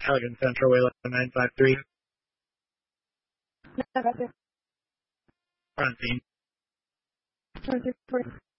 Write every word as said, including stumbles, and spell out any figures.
Halligan Central, Wayland nine five three. No, gracias. Francine. Francine,